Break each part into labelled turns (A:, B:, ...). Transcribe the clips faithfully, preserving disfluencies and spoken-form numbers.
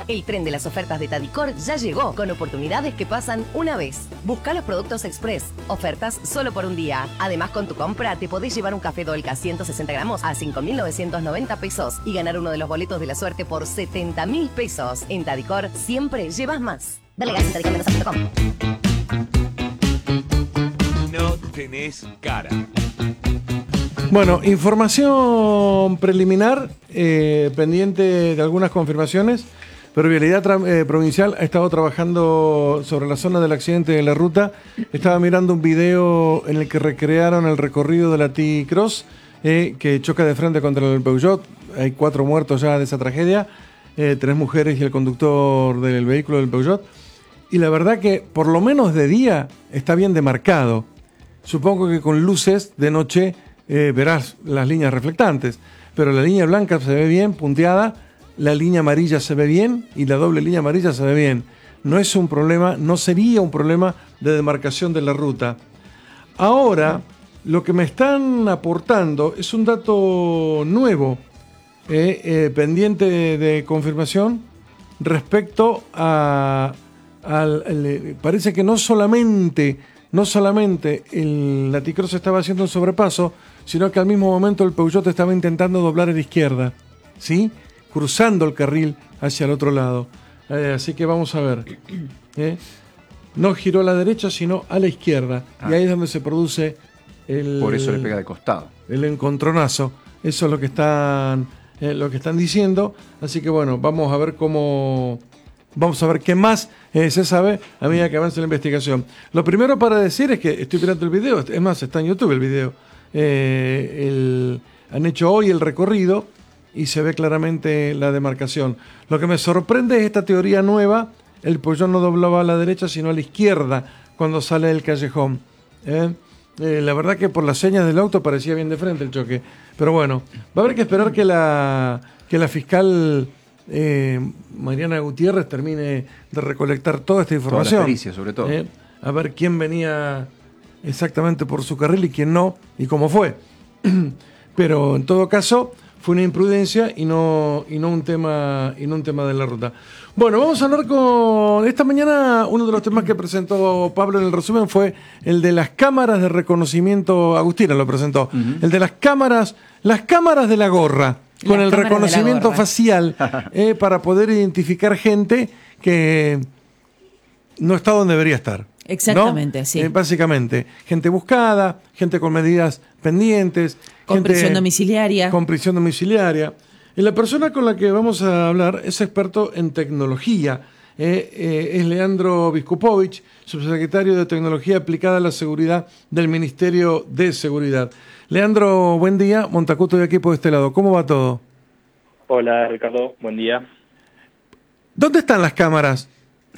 A: El tren de las ofertas de Tadicor ya llegó, con oportunidades que pasan una vez. Busca los productos Express, ofertas solo por un día. Además, con tu compra te podés llevar un café Dolca ciento sesenta gramos a cinco mil novecientos noventa pesos y ganar uno de los boletos de la suerte por setenta mil pesos. En Tadicor siempre llevas más. Dale gas en tadicor mendoza punto com.
B: No tenés cara.
C: Bueno, información preliminar, eh, pendiente de algunas confirmaciones, pero Vialidad eh, Provincial ha estado trabajando sobre la zona del accidente de la ruta. Estaba mirando un video en el que recrearon el recorrido de la T-Cross, eh, que choca de frente contra el Peugeot. Hay cuatro muertos ya de esa tragedia, eh, tres mujeres y el conductor del vehículo del Peugeot. Y la verdad que por lo menos de día está bien demarcado. Supongo que con luces de noche Eh, verás las líneas reflectantes, pero la línea blanca se ve bien punteada, la línea amarilla se ve bien y la doble línea amarilla se ve bien. No es un problema, no sería un problema de demarcación de la ruta. Ahora, lo que me están aportando es un dato nuevo, eh, eh, pendiente de, de confirmación respecto a, al, al, parece que no solamente No solamente el Laticross estaba haciendo un sobrepaso, sino que al mismo momento el Peugeot estaba intentando doblar a la izquierda, ¿sí? Cruzando el carril hacia el otro lado. Eh, así que vamos a ver. ¿eh? No giró a la derecha, sino a la izquierda. Ah. Y ahí es donde se produce el...
D: Por eso le pega de costado.
C: El encontronazo. Eso es lo que están, eh, lo que están diciendo. Así que bueno, vamos a ver cómo... Vamos a ver qué más eh, se sabe a medida que avance la investigación. Lo primero para decir es que estoy mirando el video, es más, está en YouTube el video. Eh, el, han hecho hoy el recorrido y se ve claramente la demarcación. Lo que me sorprende es esta teoría nueva, el Peugeot no doblaba a la derecha sino a la izquierda cuando sale del callejón. ¿eh? Eh, la verdad que por las señas del auto parecía bien de frente el choque. Pero bueno, va a haber que esperar que la, que la fiscal... Eh, Mariana Gutiérrez termine de recolectar toda esta información.
D: Toda la pericia, sobre todo.
C: Eh, a ver quién venía exactamente por su carril y quién no, y cómo fue. Pero en todo caso, fue una imprudencia y no, y no un tema, y no un tema de la ruta. Bueno, vamos a hablar con... Esta mañana uno de los temas que presentó Pablo en el resumen fue el de las cámaras de reconocimiento. Agustina lo presentó. Uh-huh. El de las cámaras, las cámaras de la gorra. Con el reconocimiento facial eh, para poder identificar gente que no está donde debería estar.
E: Exactamente,
C: ¿no?
E: sí.
C: Eh, básicamente, gente buscada, gente con medidas pendientes.
E: Con
C: gente
E: prisión domiciliaria.
C: Con prisión domiciliaria. Y la persona con la que vamos a hablar es experto en tecnología. Eh, eh, es Leandro Viskupovich, subsecretario de Tecnología Aplicada a la Seguridad del Ministerio de Seguridad. Leandro, buen día. Montacuto de equipo de este lado. ¿Cómo va todo?
F: Hola, Ricardo. Buen día.
C: ¿Dónde están las cámaras?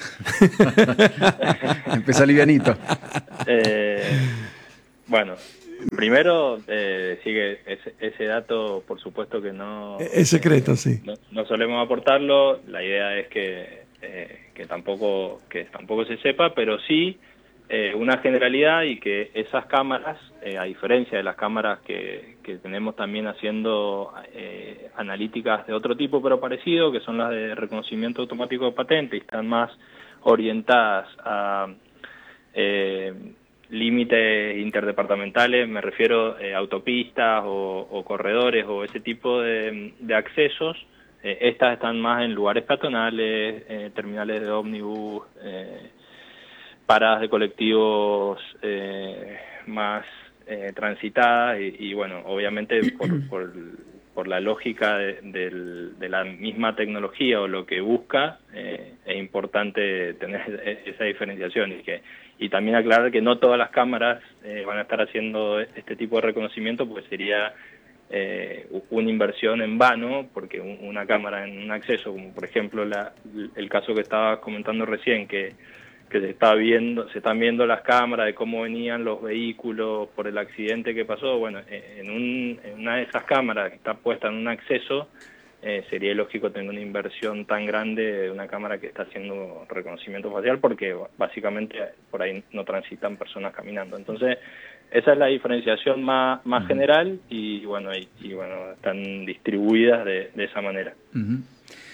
D: Empieza livianito.
F: Eh, bueno, primero, eh, sigue ese, ese dato, por supuesto que no...
C: Es secreto,
F: eh,
C: sí.
F: No, no solemos aportarlo. La idea es que, eh, que, tampoco, que tampoco se sepa, pero sí... Eh, una generalidad y que esas cámaras, eh, a diferencia de las cámaras que, que tenemos también haciendo eh, analíticas de otro tipo pero parecido, que son las de reconocimiento automático de patente y están más orientadas a eh, límites interdepartamentales, me refiero eh, autopistas o, o corredores o ese tipo de, de accesos, eh, estas están más en lugares peatonales, eh, terminales de ómnibus, eh, paradas de colectivos eh, más eh, transitadas y, y bueno, obviamente por, por, por la lógica de, de, de la misma tecnología o lo que busca, eh, es importante tener esa diferenciación y que y también aclarar que no todas las cámaras eh, van a estar haciendo este tipo de reconocimiento, pues sería eh, una inversión en vano, porque un, una cámara en un acceso, como por ejemplo la, el caso que estaba comentando recién, que que se está viendo, se están viendo las cámaras de cómo venían los vehículos por el accidente que pasó. Bueno, en, un, en una de esas cámaras que está puesta en un acceso, eh, sería lógico tener una inversión tan grande de una cámara que está haciendo reconocimiento facial, porque básicamente por ahí no transitan personas caminando. Entonces, esa es la diferenciación más, más uh-huh. general y bueno, y, y bueno, están distribuidas de, de esa manera.
D: Uh-huh.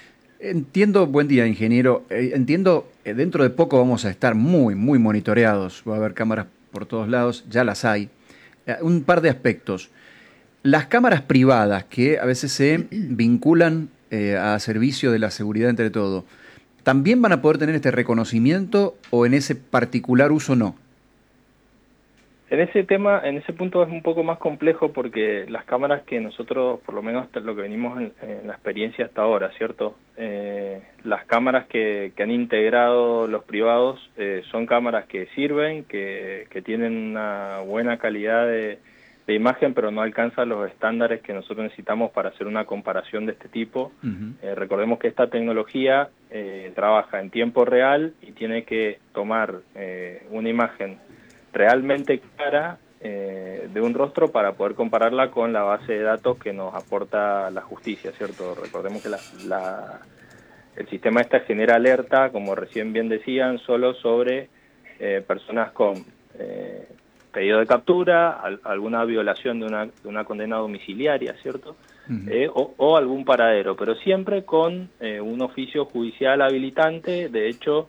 D: Entiendo, buen día, ingeniero. Eh, entiendo, eh, dentro de poco vamos a estar muy, muy monitoreados. Va a haber cámaras por todos lados, ya las hay. Eh, un par de aspectos. Las cámaras privadas que a veces se vinculan eh, a servicio de la seguridad entre todo, ¿también van a poder tener este reconocimiento o en ese particular uso no?
F: En ese tema, en ese punto es un poco más complejo porque las cámaras que nosotros, por lo menos hasta lo que venimos en, en la experiencia hasta ahora, ¿cierto? Eh, las cámaras que, que han integrado los privados eh, son cámaras que sirven, que, que tienen una buena calidad de, de imagen, pero no alcanzan los estándares que nosotros necesitamos para hacer una comparación de este tipo. Uh-huh. Eh, recordemos que esta tecnología eh, trabaja en tiempo real y tiene que tomar eh, una imagen realmente clara eh, de un rostro para poder compararla con la base de datos que nos aporta la justicia, ¿cierto? Recordemos que la, la, el sistema este genera alerta, como recién bien decían, solo sobre eh, personas con eh, pedido de captura, al, alguna violación de una, de una condena domiciliaria, ¿cierto? Uh-huh. eh, o, o algún paradero, pero siempre con eh, un oficio judicial habilitante. De hecho,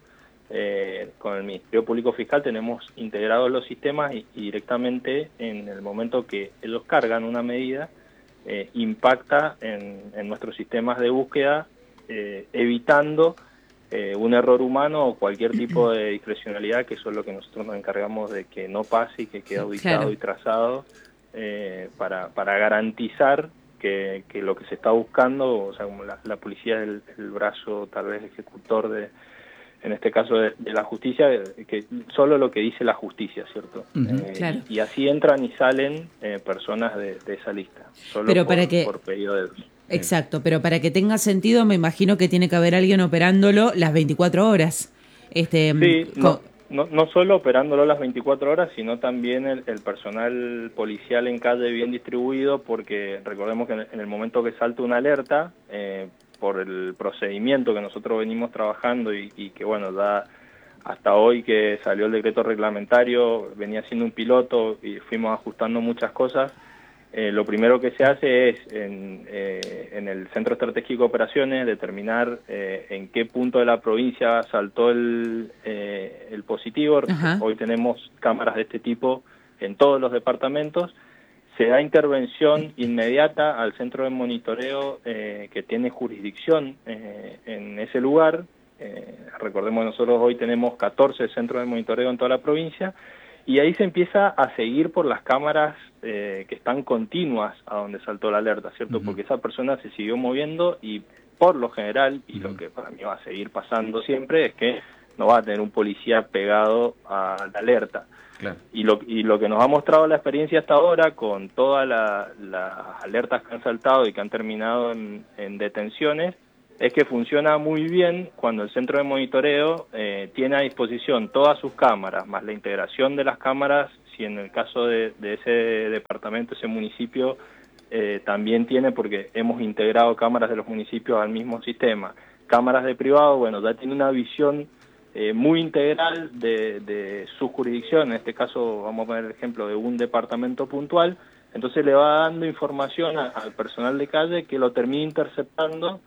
F: Eh, con el Ministerio Público Fiscal tenemos integrados los sistemas y, y directamente en el momento que ellos cargan una medida, eh, impacta en, en nuestros sistemas de búsqueda, eh, evitando eh, un error humano o cualquier tipo de discrecionalidad, que eso es lo que nosotros nos encargamos de que no pase y que quede auditado, claro, y trazado, eh, para, para garantizar que, que lo que se está buscando, o sea, como la, la policía es el, el brazo tal vez ejecutor de, en este caso de, de la justicia, que solo lo que dice la justicia, ¿cierto? Uh-huh. eh, claro. Y así entran y salen eh, personas de, de esa lista, solo
B: pero
F: por,
B: para que...
F: por pedido de...
B: Exacto, pero para que tenga sentido me imagino que tiene que haber alguien operándolo las veinticuatro horas. Este,
F: sí,
B: con...
F: no, no, no solo operándolo las veinticuatro horas, sino también el, el personal policial en calle bien distribuido, porque recordemos que en el, en el momento que salta una alerta, eh, por el procedimiento que nosotros venimos trabajando y, y que, bueno, da hasta hoy que salió el decreto reglamentario, venía siendo un piloto y fuimos ajustando muchas cosas. Eh, lo primero que se hace es, en, eh, en el Centro Estratégico de Operaciones, determinar eh, en qué punto de la provincia saltó el, eh, el positivo. Ajá. Hoy tenemos cámaras de este tipo en todos los departamentos. Se da intervención inmediata al centro de monitoreo eh, que tiene jurisdicción eh, en ese lugar. Eh, recordemos que nosotros hoy tenemos catorce centros de monitoreo en toda la provincia, y ahí se empieza a seguir por las cámaras eh, que están continuas a donde saltó la alerta, ¿cierto? Uh-huh. Porque esa persona se siguió moviendo y por lo general, y uh-huh, lo que para mí va a seguir pasando siempre, es que no va a tener un policía pegado a la alerta. Claro. Y lo y lo que nos ha mostrado la experiencia hasta ahora, con todas la, las alertas que han saltado y que han terminado en, en detenciones, es que funciona muy bien cuando el centro de monitoreo eh, tiene a disposición todas sus cámaras, más la integración de las cámaras, si en el caso de, de ese departamento, ese municipio, eh, también tiene, porque hemos integrado cámaras de los municipios al mismo sistema. Cámaras de privado, bueno, ya tiene una visión Eh, muy integral de, de su jurisdicción. En este caso vamos a poner el ejemplo de un departamento puntual, entonces le va dando información a, al personal de calle que lo termina interceptando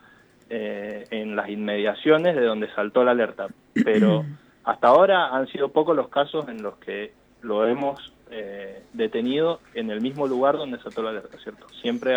F: eh, en las inmediaciones de donde saltó la alerta. Pero hasta ahora han sido pocos los casos en los que lo hemos eh, detenido en el mismo lugar donde saltó la alerta, ¿cierto? Siempre